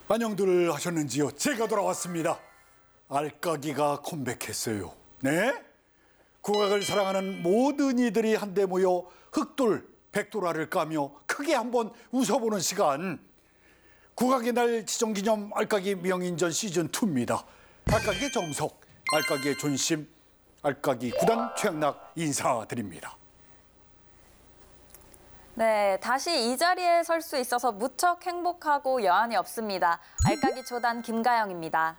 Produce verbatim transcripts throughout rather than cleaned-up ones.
안녕들 하셨는지요? 제가 돌아왔습니다. 알까기가 컴백했어요. 네? 국악을 사랑하는 모든 이들이 한데 모여 흑돌, 백돌화를 까며 크게 한번 웃어보는 시간. 국악의 날 지정기념 알까기 명인전 시즌이입니다. 알까기의 정석, 알까기의 존심, 알까기 구단 최양락 인사드립니다. 네, 다시 이 자리에 설 수 있어서 무척 행복하고 여한이 없습니다. 알까기 초단 김가영입니다.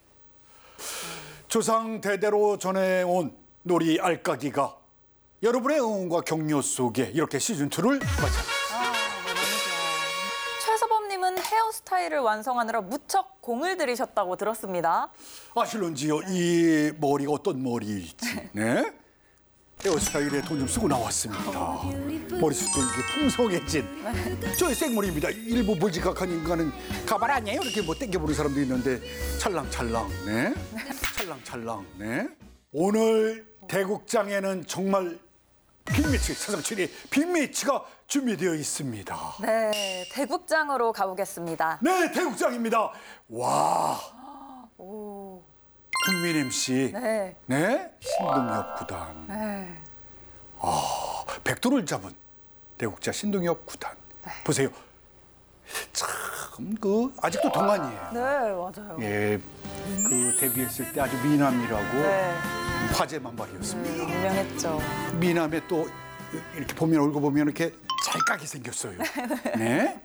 조상 대대로 전해온 놀이 알까기가 여러분의 응원과 격려 속에 이렇게 시즌이를 맞이합니다. 아, 네, 너무 좋아요. 최서범님은 헤어스타일을 완성하느라 무척 공을 들이셨다고 들었습니다. 아실런지요? 이 머리가 어떤 머리일지. 네? 헤어스타일에 돈 좀 쓰고 나왔습니다. 머리숱도 이게 풍성해진 저의 생머리입니다. 일부 물지각한 인간은 가발 아니에요? 이렇게 뭐 땡겨보는 사람도 있는데 찰랑찰랑, 네? 찰랑찰랑, 네? 오늘 대국장에는 정말 빅매치, 사상칠이 빅매치가 준비되어 있습니다. 네, 대국장으로 가보겠습니다. 네, 대국장입니다. 와, 오, 국민 엠씨, 네, 네? 신동엽 구단. 네. 아, 백도를 잡은 대국자 신동엽 구단. 네. 보세요. 참 그 아직도 동안이에요. 네, 맞아요. 예, 그 데뷔했을 때 아주 미남이라고 네, 화제 만발이었습니다. 네, 유명했죠. 미남에 또 이렇게 보면 얼굴 보면 이렇게 잘 까게 생겼어요. 네.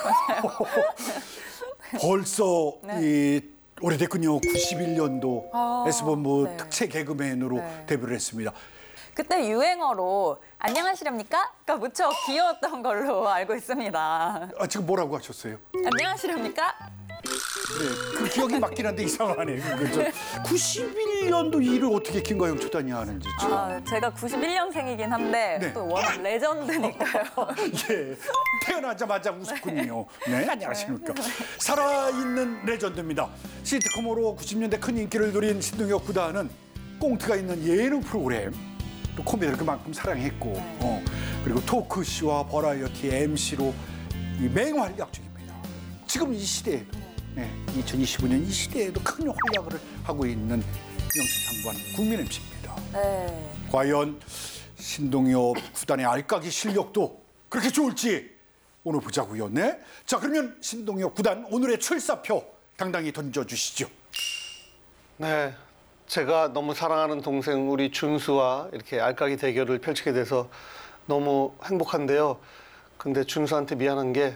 벌써 네. 이 오래됐군요. 구십일 년도 아, S본부 네. 특채 개그맨으로 네. 데뷔를 했습니다. 그때 유행어로 안녕하시렵니까? 가 무척 귀여웠던 걸로 알고 있습니다. 아, 지금 뭐라고 하셨어요? 안녕하시렵니까? 네, 그 기억이 맞긴 한데 이상하네요. 그죠? 구십일 년도 일을 어떻게 김가영 초단이 하는지 참. 아, 제가 구십일 년생이긴 한데 네. 또 워낙 레전드니까요. 예, 태어나자마자 웃었군요. 네, 안녕하십니까. 살아있는 레전드입니다. 시트콤으로 구십 년대 큰 인기를 누린 신동엽 구단은 꽁트가 있는 예능 프로그램, 또 코미디를 그만큼 사랑했고, 네. 어, 그리고 토크쇼와 버라이어티 엠씨로 맹활약 중입니다. 지금 이 시대에도, 네, 이천이십오 년 이 시대에도 큰 활약을 하고 있는 명실상부한 국민 엠씨입니다. 네. 과연 신동엽 구단의 알까기 실력도 그렇게 좋을지 오늘 보자고요. 네. 자, 그러면 신동엽 구단 오늘의 출사표 당당히 던져주시죠. 네, 제가 너무 사랑하는 동생 우리 준수와 이렇게 알까기 대결을 펼치게 돼서 너무 행복한데요. 근데 준수한테 미안한 게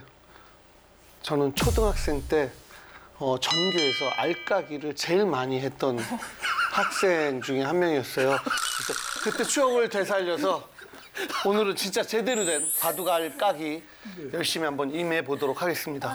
저는 초등학생 때 어, 전교에서 알까기를 제일 많이 했던 학생 중에 한 명이었어요. 그래서 그때 추억을 되살려서 오늘은 진짜 제대로 된 바둑 알까기 열심히 한번 임해 보도록 하겠습니다.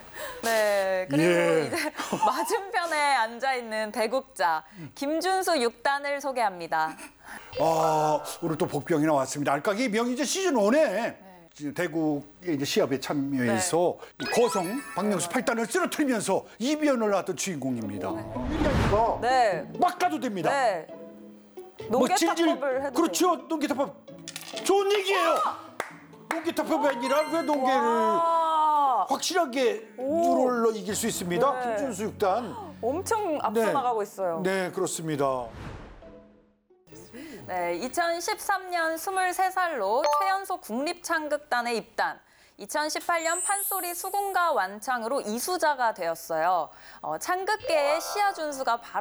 네. 그리고 예. 이제 맞은편에 앉아 있는 대국자 김준수 육 단을 소개합니다. 아, 오늘 또 복병이 나왔습니다. 알까기 명이제 시즌 일에 대국의 이제 시합에 참여해서 거성 박명수 팔 단을 쓰러뜨리면서 이변을 낳았던 주인공입니다. 네. 네. 막 가도 됩니다. 네. 뭐 질질- 농개탑법을 해도 그렇죠. 농기타법 좋은 얘기예요. 농기타법이 아니라 왜 농계를 아, 확실하게 오. 누를러 이길 수 있습니다. 네. 김준수 육 단. 엄청 앞서 네. 나가고 있어요. 네, 그렇습니다. 네, 이천십삼 년 스물세 살로 최연소 국립창극단에 입단. 이천십팔 년 판소리 수군가 완창으로 이수자가 되었어요. 어, 창극계의 시아 준수가 바로